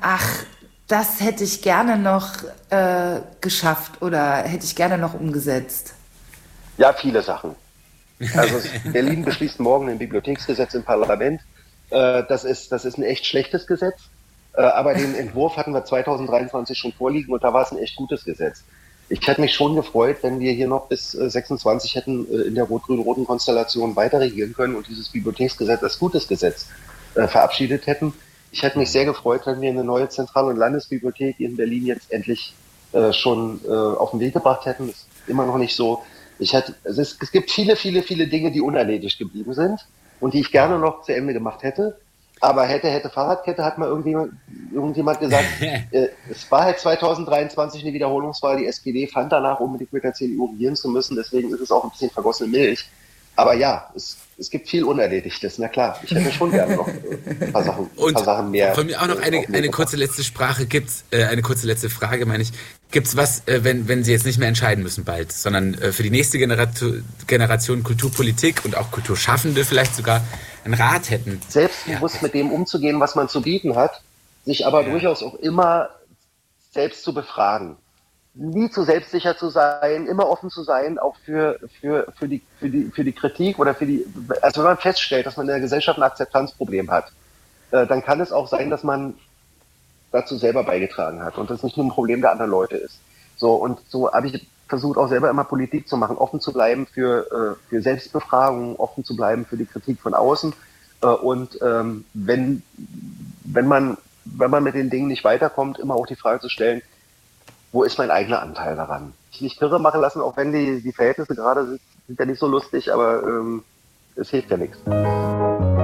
ach, das hätte ich gerne noch geschafft oder hätte ich gerne noch umgesetzt? Ja, viele Sachen. Also Berlin beschließt morgen ein Bibliotheksgesetz im Parlament. Das ist ein echt schlechtes Gesetz. Aber den Entwurf hatten wir 2023 schon vorliegen und da war es ein echt gutes Gesetz. Ich hätte mich schon gefreut, wenn wir hier noch bis 26 hätten in der rot-grün-roten Konstellation weiter regieren können und dieses Bibliotheksgesetz als gutes Gesetz verabschiedet hätten. Ich hätte mich sehr gefreut, wenn wir eine neue Zentral- und Landesbibliothek in Berlin jetzt endlich schon auf den Weg gebracht hätten. Ist immer noch nicht so. Es gibt viele, viele, viele Dinge, die unerledigt geblieben sind und die ich gerne noch zu Ende gemacht hätte. Aber hätte Fahrradkette, hat mal irgendjemand gesagt, es war halt 2023 eine Wiederholungswahl. Die SPD fand danach unbedingt mit der CDU regieren zu müssen. Deswegen ist es auch ein bisschen vergossene Milch. Aber ja, es gibt viel Unerledigtes. Na klar, ich hätte schon gerne noch ein paar Und Sachen mehr. von mir auch noch eine kurze letzte eine kurze letzte Frage, meine ich. Gibt's was, wenn Sie jetzt nicht mehr entscheiden müssen bald, sondern für die nächste Generation Kulturpolitik und auch Kulturschaffende vielleicht sogar einen Rat hätten? Selbstbewusst mit dem umzugehen, was man zu bieten hat, sich aber durchaus auch immer selbst zu befragen. Nie zu selbstsicher zu sein, immer offen zu sein, auch für die Kritik oder also wenn man feststellt, dass man in der Gesellschaft ein Akzeptanzproblem hat, dann kann es auch sein, dass man dazu selber beigetragen hat und das nicht nur ein Problem der anderen Leute ist. So, und so habe ich versucht, auch selber immer Politik zu machen, offen zu bleiben für Selbstbefragung, offen zu bleiben für die Kritik von außen. Und wenn man mit den Dingen nicht weiterkommt, immer auch die Frage zu stellen, wo ist mein eigener Anteil daran? Ich nicht kirre machen lassen, auch wenn die Verhältnisse gerade sind ja nicht so lustig, aber es hilft ja nichts.